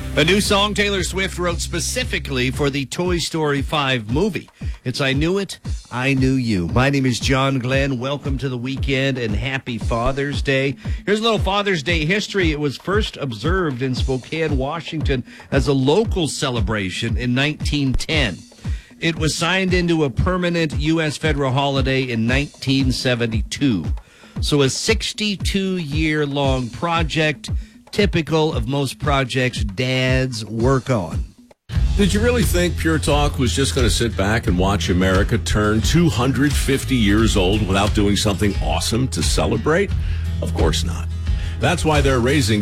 A new song Taylor Swift wrote specifically for the Toy Story 5 movie. It's I Knew It, I Knew You. My name is John Glenn. Welcome to the weekend and happy Father's Day. Here's a little Father's Day history. It was first observed in Spokane, Washington as a local celebration in 1910. It was signed into a permanent U.S. federal holiday in 1972. So a 62-year-long project, typical of most projects dads work on. Did you really think Pure Talk was just going to sit back and watch America turn 250 years old without doing something awesome to celebrate? Of course not. That's why they're raising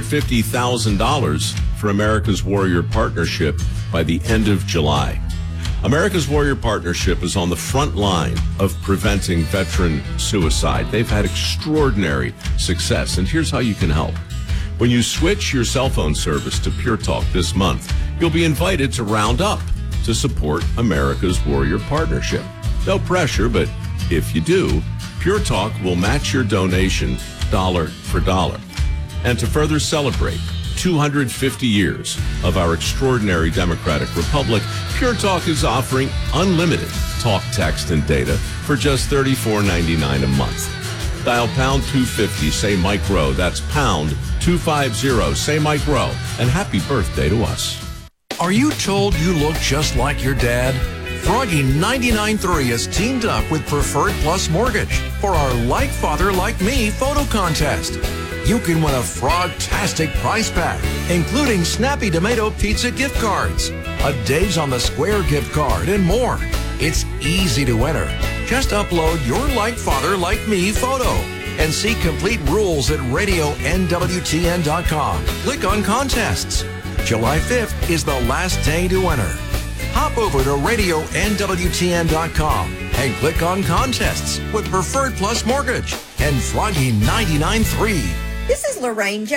$250,000 for America's Warrior Partnership by the end of July. America's Warrior Partnership is on the front line of preventing veteran suicide. They've had extraordinary success, and here's how you can help. When you switch your cell phone service to Pure Talk this month, you'll be invited to round up to support America's Warrior Partnership. No pressure, but if you do, Pure Talk will match your donation dollar for dollar. And to further celebrate 250 years of our extraordinary democratic republic, Pure Talk is offering unlimited talk, text, and data for just $34.99 a month. Dial pound 250, say Mike Rowe. That's pound 250, say Mike Rowe. And happy birthday to us. Are you told you look just like your dad? Froggy 99.3 has teamed up with Preferred Plus Mortgage for our Like Father Like Me photo contest. You can win a frog-tastic prize pack, including Snappy Tomato Pizza gift cards, a Dave's on the Square gift card, and more. It's easy to enter. Just upload your Like Father Like Me photo and see complete rules at radionwtn.com. Click on contests. July 5th is the last day to enter. Hop over to radionwtn.com and click on contests with Preferred Plus Mortgage and Froggy 99.3. This is Lorraine